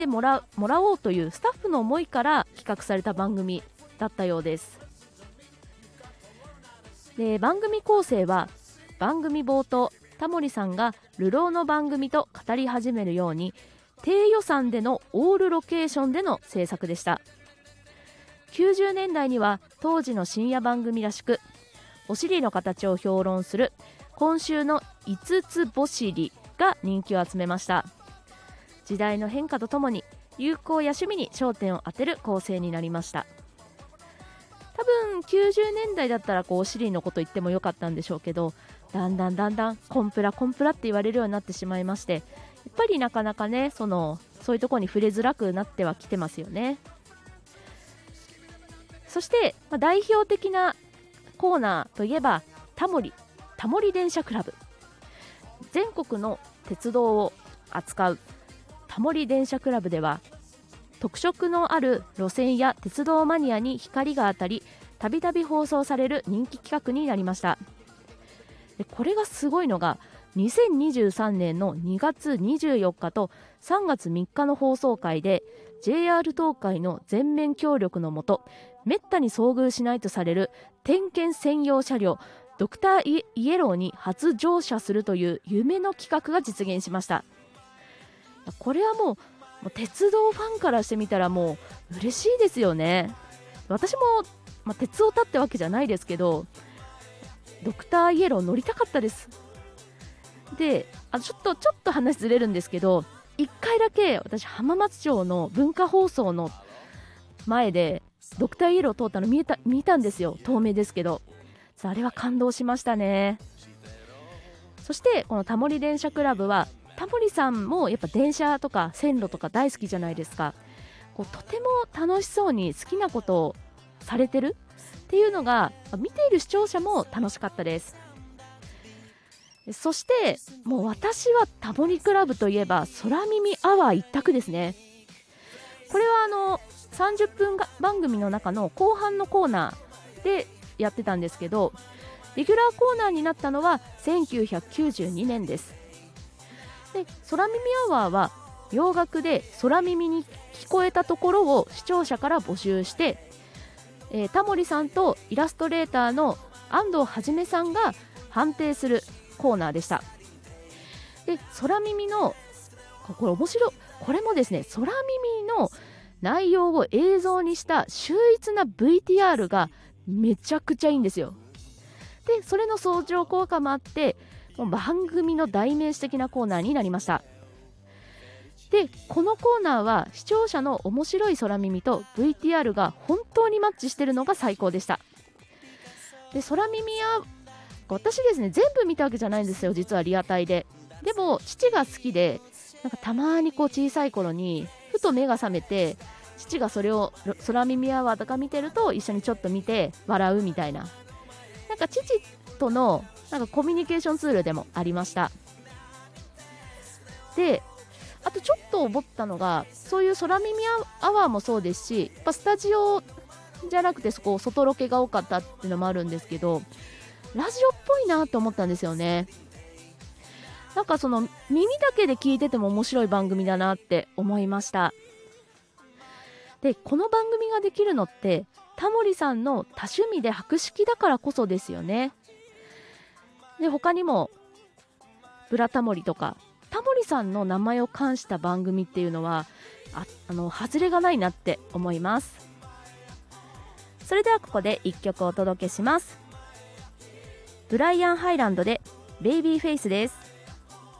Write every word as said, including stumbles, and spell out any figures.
てもらう、もらおうというスタッフの思いから企画された番組だったようです。で、番組構成は番組冒頭、タモリさんが流浪の番組と語り始めるように低予算でのオールロケーションでの制作でした。きゅうじゅうねんだいには当時の深夜番組らしく、お尻の形を評論する今週のいつつぼしりが人気を集めました。時代の変化とともに流行や趣味に焦点を当てる構成になりました。多分きゅうじゅうねんだいだったらこうお尻のこと言ってもよかったんでしょうけど、だんだんだんだんコンプラコンプラって言われるようになってしまいまして、やっぱりなかなかね、そのそういうところに触れづらくなってはきてますよね。そして、まあ、代表的なコーナーといえばタモリタモリ電車クラブ。全国の鉄道を扱うタモリ電車クラブでは、特色のある路線や鉄道マニアに光が当たり、たびたび放送される人気企画になりました。で、これがすごいのがにせんにじゅうさんねんのにがつにじゅうよっかとさんがつみっかの放送回で ジェイアール 東海の全面協力のもと、めったに遭遇しないとされる点検専用車両ドクターイエローに初乗車するという夢の企画が実現しました。これはもう、もう鉄道ファンからしてみたらもう嬉しいですよね。私も、まあ、鉄オタってわけじゃないですけど、ドクターイエロー乗りたかったです。で、あちょっとちょっと話ずれるんですけど、いっかいだけ私浜松町の文化放送の前でドクターイエロー通ったの見えた見たんですよ。透明ですけど、あれは感動しましたね。そしてこのタモリ電車クラブは、タモリさんもやっぱ電車とか線路とか大好きじゃないですか。こうとても楽しそうに好きなことをされてるっていうのが、見ている視聴者も楽しかったです。そしてもう私はタモリクラブといえば空耳アワー一択ですね。これはあのさんじゅっぷん番組の中の後半のコーナーでやってたんですけど、レギュラーコーナーになったのはせんきゅうひゃくきゅうじゅうにねんです。で、空耳アワーは洋楽で空耳に聞こえたところを視聴者から募集して、えー、タモリさんとイラストレーターの安藤はじめさんが判定するコーナーでした。で、空耳のこれ面白い、これもですね、空耳の内容を映像にした秀逸な ブイティーアール がめちゃくちゃいいんですよ。で、それの相乗効果もあって、もう番組の代名詞的なコーナーになりました。で、このコーナーは視聴者の面白い空耳と ブイティーアール が本当にマッチしてるのが最高でした。で、空耳は私ですね、全部見たわけじゃないんですよ、実はリアタイで。でも父が好きで、なんかたまにこう小さい頃にふと目が覚めて、父がそれを空耳アワーとか見てると一緒にちょっと見て笑うみたいな、なんか父とのなんかコミュニケーションツールでもありました。で、あとちょっと思ったのが、そういう空耳アワーもそうですし、やっぱスタジオじゃなくてそこ外ロケが多かったっていうのもあるんですけど、ラジオっぽいなと思ったんですよね。なんかその耳だけで聞いてても面白い番組だなって思いました。で、この番組ができるのってタモリさんの多趣味で博識だからこそですよね。で、他にもブラタモリとかタモリさんの名前を冠した番組っていうのは あ, あの外れがないなって思います。それではここでいっきょくお届けします。ブライアン・ハイランドでベイビーフェイスです。